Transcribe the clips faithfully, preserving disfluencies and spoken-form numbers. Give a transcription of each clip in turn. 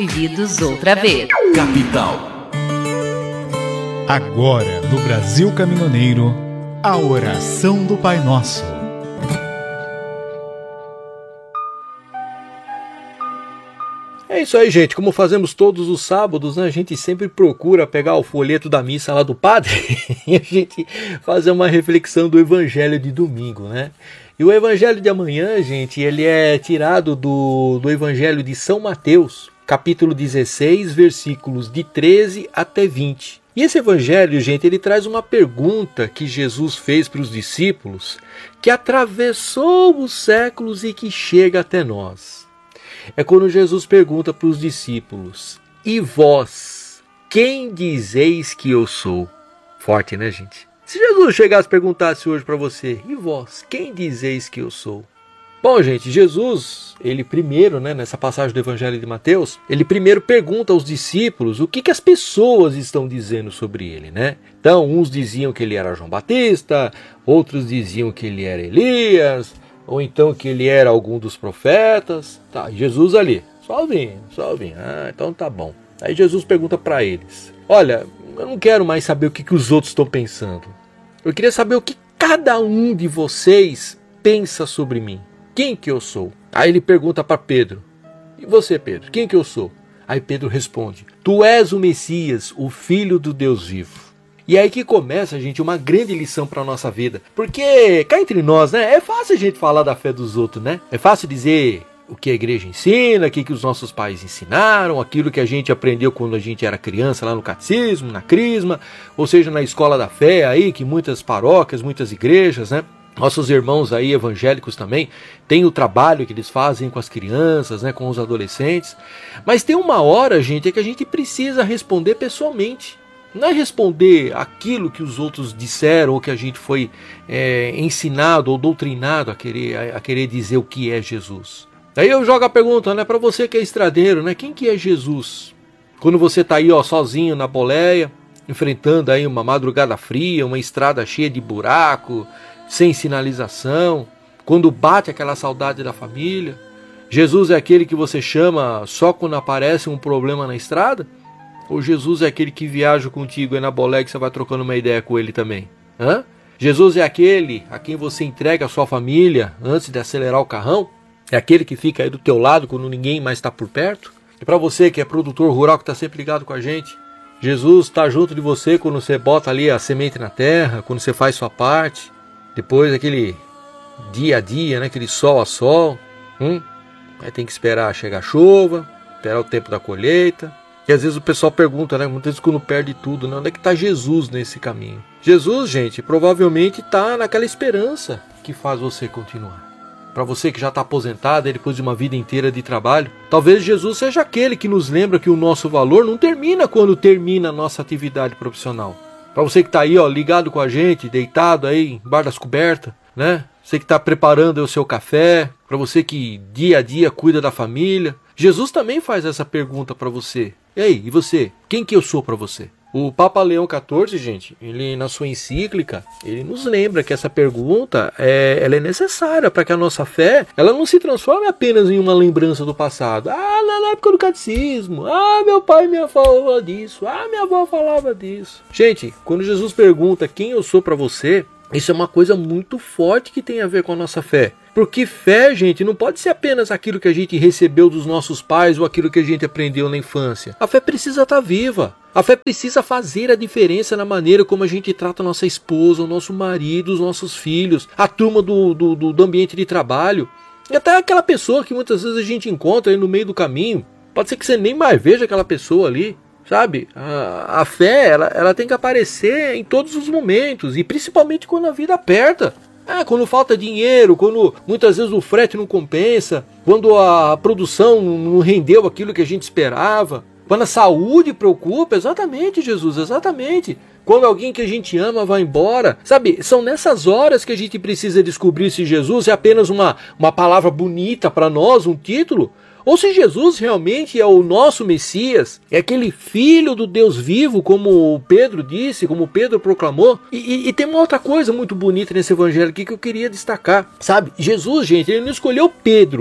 vividos outra vez. Capital. Agora, no Brasil Caminhoneiro, a oração do Pai Nosso. É isso aí, gente. Como fazemos todos os sábados, né? A gente sempre procura pegar o folheto da missa lá do padre e a gente fazer uma reflexão do evangelho de domingo, né? E o evangelho de amanhã, gente, ele é tirado do, do evangelho de São Mateus, capítulo dezesseis, versículos de treze até vinte. E esse evangelho, gente, ele traz uma pergunta que Jesus fez para os discípulos, que atravessou os séculos e que chega até nós. É quando Jesus pergunta para os discípulos: e vós, quem dizeis que eu sou? Forte, né, gente? Se Jesus chegasse e perguntasse hoje para você: e vós, quem dizeis que eu sou? Bom, gente, Jesus, ele primeiro, né, nessa passagem do Evangelho de Mateus, ele primeiro pergunta aos discípulos o que, que as pessoas estão dizendo sobre ele, né? Então, uns diziam que ele era João Batista, outros diziam que ele era Elias, ou então que ele era algum dos profetas. Tá, Jesus ali, sozinho, sozinho. Ah, então tá bom. Aí Jesus pergunta para eles: olha, eu não quero mais saber o que, que os outros estão pensando. Eu queria saber o que cada um de vocês pensa sobre mim. Quem que eu sou? Aí ele pergunta para Pedro: e você, Pedro, quem que eu sou? Aí Pedro responde: tu és o Messias, o Filho do Deus vivo. E aí que começa, gente, uma grande lição para a nossa vida. Porque, cá entre nós, né, é fácil a gente falar da fé dos outros, né? É fácil dizer o que a igreja ensina, o que os nossos pais ensinaram, aquilo que a gente aprendeu quando a gente era criança lá no catecismo, na crisma, ou seja, na escola da fé aí, que muitas paróquias, muitas igrejas, né? Nossos irmãos aí evangélicos também têm o trabalho que eles fazem com as crianças, né, com os adolescentes. Mas tem uma hora, gente, é que a gente precisa responder pessoalmente. Não é responder aquilo que os outros disseram ou que a gente foi é, ensinado ou doutrinado a querer, a, a querer dizer o que é Jesus. Aí eu jogo a pergunta, né, para você que é estradeiro, né, quem que é Jesus? Quando você está aí, ó, sozinho na boleia, enfrentando aí uma madrugada fria, uma estrada cheia de buraco, sem sinalização, quando bate aquela saudade da família, Jesus é aquele que você chama só quando aparece um problema na estrada? Ou Jesus é aquele que viaja contigo aí na boleia que você vai trocando uma ideia com ele também? Hã? Jesus é aquele a quem você entrega a sua família antes de acelerar o carrão? É aquele que fica aí do teu lado quando ninguém mais está por perto? E para você que é produtor rural que está sempre ligado com a gente, Jesus está junto de você quando você bota ali a semente na terra, quando você faz sua parte, depois aquele dia a dia, né, aquele sol a sol, hum? Aí tem que esperar chegar a chuva, esperar o tempo da colheita. E às vezes o pessoal pergunta, né, muitas vezes quando perde tudo, né, onde é que está Jesus nesse caminho? Jesus, gente, provavelmente está naquela esperança que faz você continuar. Para você que já está aposentado depois de uma vida inteira de trabalho, talvez Jesus seja aquele que nos lembra que o nosso valor não termina quando termina a nossa atividade profissional. Para você que está aí, ó, ligado com a gente, deitado aí, embaixo das cobertas, né? Você que está preparando aí o seu café, para você que dia a dia cuida da família, Jesus também faz essa pergunta para você. E aí, e você? Quem que eu sou para você? O Papa Leão quatorze, gente, ele na sua encíclica, ele nos lembra que essa pergunta é, ela é necessária para que a nossa fé ela não se transforme apenas em uma lembrança do passado. Ah, na época do catecismo, ah, meu pai e minha avó falava disso, ah, minha avó falava disso. Gente, quando Jesus pergunta quem eu sou para você, isso é uma coisa muito forte que tem a ver com a nossa fé. Porque fé, gente, não pode ser apenas aquilo que a gente recebeu dos nossos pais ou aquilo que a gente aprendeu na infância. A fé precisa estar viva. A fé precisa fazer a diferença na maneira como a gente trata a nossa esposa, o nosso marido, os nossos filhos, a turma do, do, do ambiente de trabalho. E até aquela pessoa que muitas vezes a gente encontra aí no meio do caminho. Pode ser que você nem mais veja aquela pessoa ali. Sabe, a, a fé ela, ela tem que aparecer em todos os momentos e principalmente quando a vida aperta. É, quando falta dinheiro, quando muitas vezes o frete não compensa, quando a produção não rendeu aquilo que a gente esperava, quando a saúde preocupa, exatamente, Jesus, exatamente. Quando alguém que a gente ama vai embora, sabe, são nessas horas que a gente precisa descobrir se Jesus é apenas uma, uma palavra bonita para nós, um título, ou se Jesus realmente é o nosso Messias, é aquele Filho do Deus vivo, como Pedro disse, como Pedro proclamou. E, e, e tem uma outra coisa muito bonita nesse evangelho aqui que eu queria destacar, sabe? Jesus, gente, ele não escolheu Pedro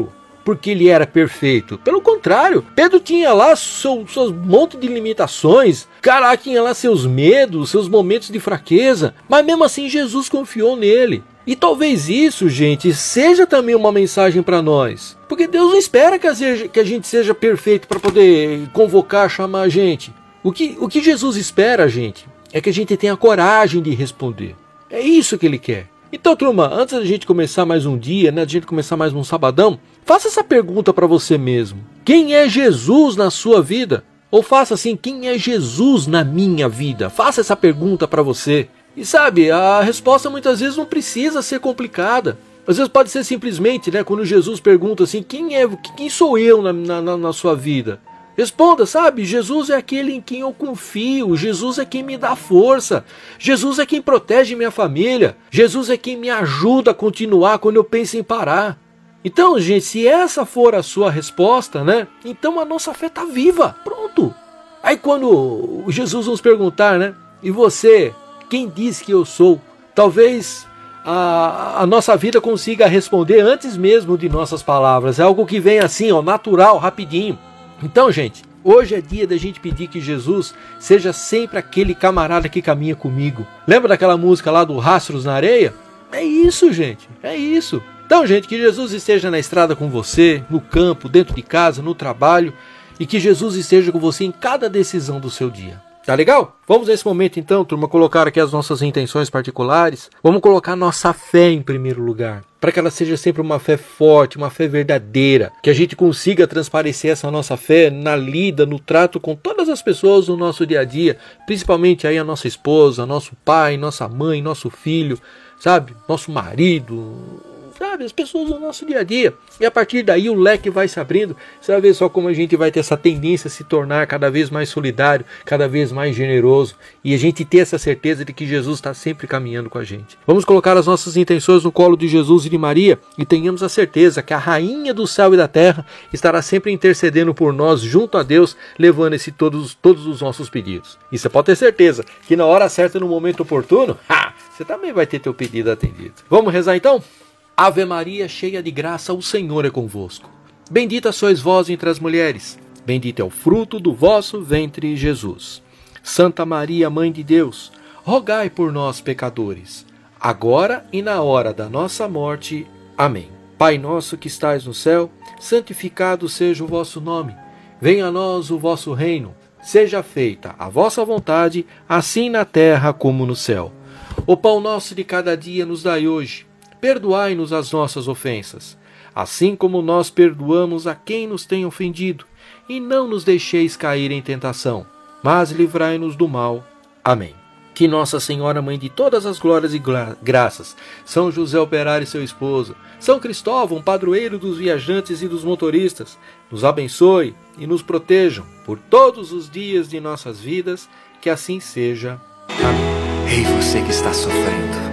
porque ele era perfeito. Pelo contrário, Pedro tinha lá seu, seus monte de limitações, caraca, tinha lá seus medos, seus momentos de fraqueza, mas mesmo assim Jesus confiou nele. E talvez isso, gente, seja também uma mensagem para nós. Porque Deus não espera que a gente seja perfeito para poder convocar, chamar a gente. O que, o que Jesus espera, gente, é que a gente tenha coragem de responder. É isso que ele quer. Então, turma, antes da gente começar mais um dia, né, da gente começar mais um sabadão, faça essa pergunta para você mesmo. Quem é Jesus na sua vida? Ou faça assim, quem é Jesus na minha vida? Faça essa pergunta para você. E sabe, a resposta muitas vezes não precisa ser complicada. Às vezes pode ser simplesmente, né, quando Jesus pergunta assim, quem é, quem sou eu na, na, na sua vida? Responda, sabe, Jesus é aquele em quem eu confio, Jesus é quem me dá força, Jesus é quem protege minha família, Jesus é quem me ajuda a continuar quando eu penso em parar. Então, gente, se essa for a sua resposta, né, então a nossa fé está viva, pronto. Aí quando Jesus nos perguntar, né, e você, quem diz que eu sou? Talvez a, a nossa vida consiga responder antes mesmo de nossas palavras, é algo que vem assim, ó, natural, rapidinho. Então, gente, hoje é dia da gente pedir que Jesus seja sempre aquele camarada que caminha comigo. Lembra daquela música lá do Rastros na Areia? É isso, gente, é isso. Então, gente, que Jesus esteja na estrada com você, no campo, dentro de casa, no trabalho, e que Jesus esteja com você em cada decisão do seu dia. Tá legal? Vamos nesse momento então, turma, colocar aqui as nossas intenções particulares. Vamos colocar nossa fé em primeiro lugar, para que ela seja sempre uma fé forte, uma fé verdadeira, que a gente consiga transparecer essa nossa fé na lida, no trato com todas as pessoas do nosso dia a dia, principalmente aí a nossa esposa, nosso pai, nossa mãe, nosso filho, sabe? Nosso marido, sabe? As pessoas do nosso dia a dia. E a partir daí o leque vai se abrindo. Você vai ver só como a gente vai ter essa tendência a se tornar cada vez mais solidário, cada vez mais generoso. E a gente ter essa certeza de que Jesus está sempre caminhando com a gente. Vamos colocar as nossas intenções no colo de Jesus e de Maria e tenhamos a certeza que a rainha do céu e da terra estará sempre intercedendo por nós junto a Deus, levando esse todos, todos os nossos pedidos. E você pode ter certeza que na hora certa, no momento oportuno, ha, você também vai ter teu pedido atendido. Vamos rezar então? Ave Maria, cheia de graça, o Senhor é convosco. Bendita sois vós entre as mulheres, bendito é o fruto do vosso ventre, Jesus. Santa Maria, Mãe de Deus, rogai por nós, pecadores, agora e na hora da nossa morte. Amém. Pai nosso que estais no céu, santificado seja o vosso nome. Venha a nós o vosso reino. Seja feita a vossa vontade, assim na terra como no céu. O pão nosso de cada dia nos dai hoje. Perdoai-nos as nossas ofensas, assim como nós perdoamos a quem nos tem ofendido, e não nos deixeis cair em tentação, mas livrai-nos do mal. Amém. Que Nossa Senhora, Mãe de todas as glórias e gra- graças, São José Operário e seu esposo, São Cristóvão, padroeiro dos viajantes e dos motoristas, nos abençoe e nos protejam por todos os dias de nossas vidas, que assim seja. Amém. Ei, você que está sofrendo.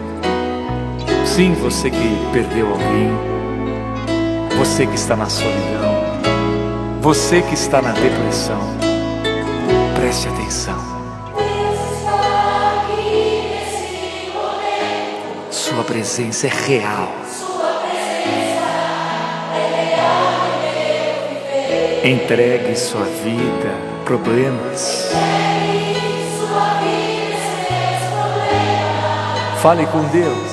Sim, você que perdeu alguém, você que está na solidão, você que está na depressão, preste atenção. Sua presença é real. Entregue sua vida, problemas. Fale com Deus.